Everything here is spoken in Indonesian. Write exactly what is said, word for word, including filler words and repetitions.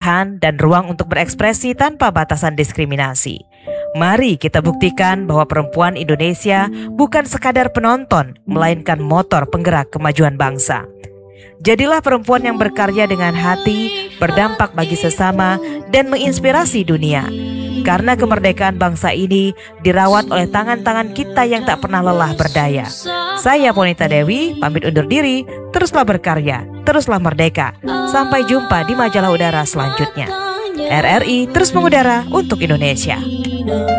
pilihan dan ruang untuk berekspresi tanpa batasan diskriminasi. Mari kita buktikan bahwa perempuan Indonesia bukan sekadar penonton, melainkan motor penggerak kemajuan bangsa. Jadilah perempuan yang berkarya dengan hati, berdampak bagi sesama, dan menginspirasi dunia. Karena kemerdekaan bangsa ini dirawat oleh tangan-tangan kita yang tak pernah lelah berdaya. Saya Ponita Dewi, pamit undur diri. Teruslah berkarya, teruslah merdeka. Sampai jumpa di majalah udara selanjutnya. R R I terus mengudara untuk Indonesia.